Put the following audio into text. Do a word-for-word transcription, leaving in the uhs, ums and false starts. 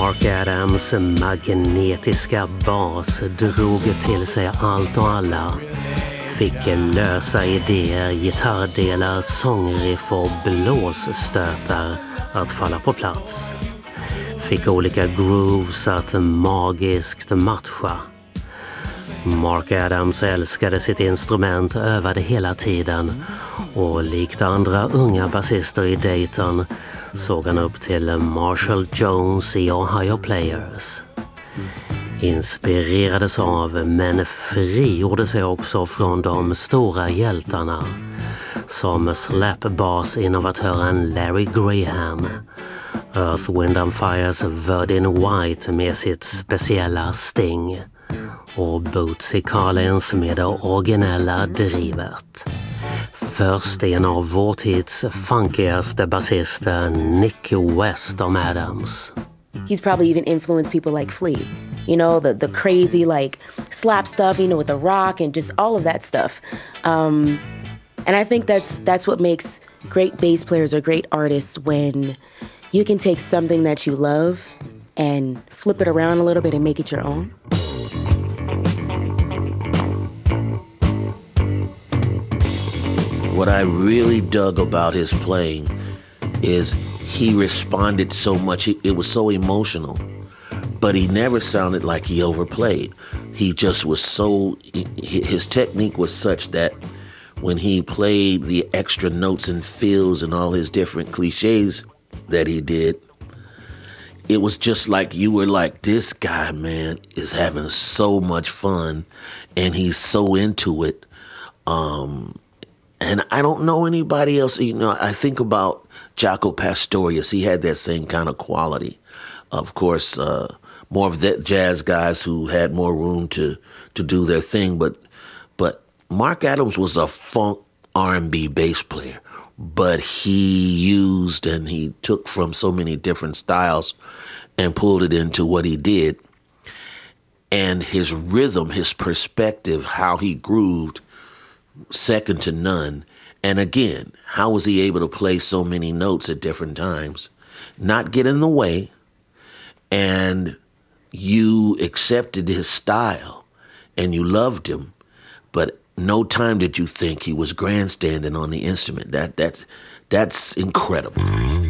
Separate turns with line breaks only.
Mark Adams magnetiska bas drog till sig allt och alla. Fick lösa idéer, gitarrdelar, sångriff och blåsstötar att falla på plats. Fick olika grooves att magiskt matcha. Mark Adams älskade sitt instrument, övade hela tiden och likt andra unga basister i Dayton såg han upp till Marshall Jones i Ohio Players. Inspirerades av men frigjorde sig också från de stora hjältarna som slapbass-innovatören Larry Graham, Earth, Wind and Fires Verdin White med sitt speciella sting och Bootsy Collins med det originella drivet. Först en av vår tids funkigaste basister, Nick West of Adams.
He's probably even influenced people like Flea. You know, the, the crazy like slap stuff, you know, with the rock and just all of that stuff. Um, and I think that's that's what makes great bass players or great artists, when you can take something that you love and flip it around a little bit and make it your own.
What I really dug about his playing is he responded so much. It was so emotional, but he never sounded like he overplayed. He just was so, his technique was such that when he played the extra notes and fills and all his different cliches that he did, it was just like you were like, this guy, man, is having so much fun and he's so into it. Um, And I don't know anybody else. You know, I think about Jaco Pastorius. He had that same kind of quality. Of course, uh, more of the jazz guys who had more room to, to do their thing. But but Mark Adams was a funk R and B bass player. But he used and he took from so many different styles and pulled it into what he did. And his rhythm, his perspective, how he grooved, second to none. And again, how was he able to play so many notes at different times, not get in the way, and you accepted his style and you loved him, but no time did you think he was grandstanding on the instrument. That that's that's incredible.